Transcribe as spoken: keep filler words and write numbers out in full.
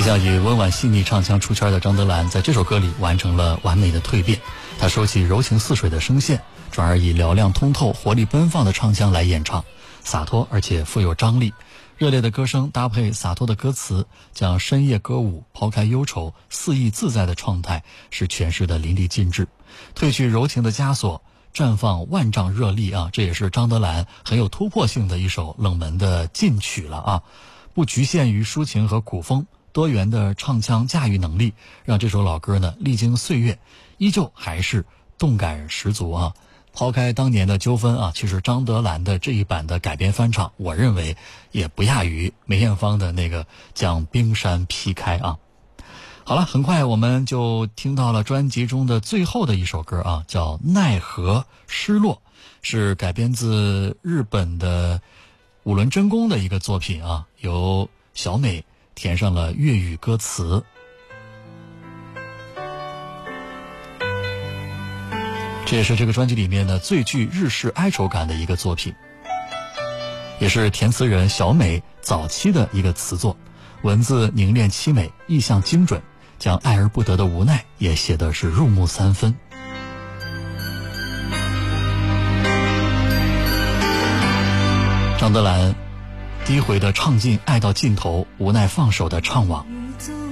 一向以温婉细腻唱腔出圈的张德兰，在这首歌里完成了完美的蜕变。他收起柔情似水的声线，转而以嘹亮通透、活力奔放的唱腔来演唱，洒脱而且富有张力。热烈的歌声搭配洒脱的歌词，将深夜歌舞抛开忧愁、肆意自在的状态是诠释的淋漓尽致。褪去柔情的枷锁，绽放万丈热力啊！这也是张德兰很有突破性的一首冷门的禁曲了啊！不局限于抒情和古风，多元的唱腔驾驭能力，让这首老歌呢历经岁月，依旧还是动感十足啊！抛开当年的纠纷啊，其实张德兰的这一版的改编翻唱，我认为也不亚于梅艳芳的那个将冰山劈开啊。好了，很快我们就听到了专辑中的最后的一首歌啊，叫《奈何失落》，是改编自日本的五轮真弓的一个作品啊，由小美填上了粤语歌词。这也是这个专辑里面呢最具日式哀愁感的一个作品，也是填词人小美早期的一个词作，文字凝练凄美，意象精准，将爱而不得的无奈也写的是入木三分。张德兰低回的唱尽爱到尽头，无奈放手的怅惘，